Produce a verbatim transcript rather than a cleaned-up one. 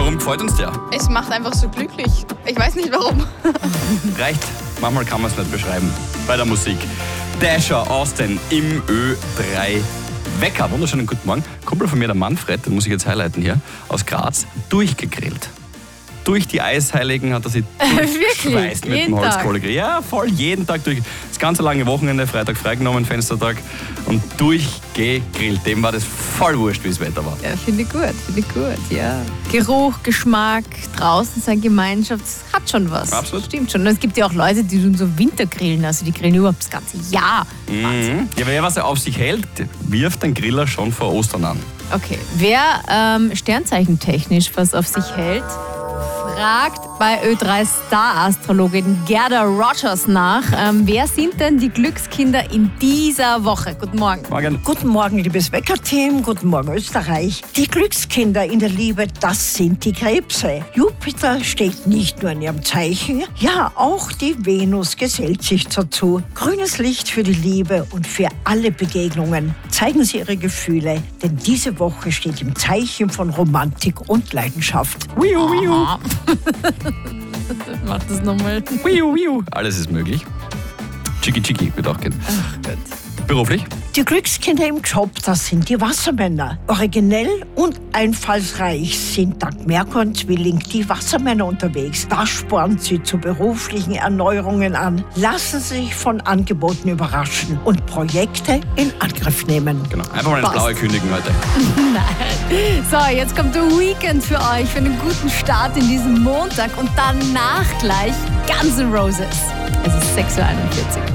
Warum gefällt uns der? Es macht einfach so glücklich. Ich weiß nicht warum. Reicht. Manchmal kann man es nicht beschreiben. Bei der Musik. Dasher Austin im Ö drei Wecker. Wunderschönen guten Morgen. Kumpel von mir, der Manfred, den muss ich jetzt highlighten hier, aus Graz, durchgegrillt. Durch die Eisheiligen hat er sich durchgeschweißt mit dem Holzkohlegrill. Ja, voll, jeden Tag durch. Das ganze lange Wochenende, Freitag freigenommen, Fenstertag und durchgegrillt. Dem war das voll wurscht, wie das Wetter war. Ja, finde ich gut, finde ich gut, ja. Geruch, Geschmack, draußen sein, Gemeinschaft, das hat schon was. Absolut. Stimmt schon. Und es gibt ja auch Leute, die tun so Wintergrillen, also die grillen überhaupt das ganze Jahr. Mhm. Ja, wer was er auf sich hält, wirft den Griller schon vor Ostern an. Okay, wer ähm, sternzeichentechnisch was auf sich hält, fragt bei Ö drei Star-Astrologin Gerda Rogers nach. Ähm, wer sind denn die Glückskinder in dieser Woche? Guten Morgen. Morgen. Guten Morgen, liebes Wecker-Team. Guten Morgen, Österreich. Die Glückskinder in der Liebe, das sind die Krebse. Jupiter steht nicht nur in ihrem Zeichen, ja, auch die Venus gesellt sich dazu. Grünes Licht für die Liebe und für alle Begegnungen. Zeigen Sie Ihre Gefühle, denn diese Woche steht im Zeichen von Romantik und Leidenschaft. Wiu, wiu. Mach das nochmal. Wiu, wiu. Alles ist möglich. Chiki Chiki wird auch gehen. Ach Gott. Beruflich? Die Glückskinder im Job, das sind die Wassermänner. Originell und einfallsreich sind dank Merkur und Zwilling die Wassermänner unterwegs. Das spornt sie zu beruflichen Erneuerungen an. Lassen Sie sich von Angeboten überraschen und Projekte in Angriff nehmen. Genau. Einfach mal ins Passt. Blaue kündigen heute. Nein. So, jetzt kommt der Weekend für euch, für einen guten Start in diesen Montag und danach gleich Guns N' Roses. Es ist sechs Uhr einundvierzig.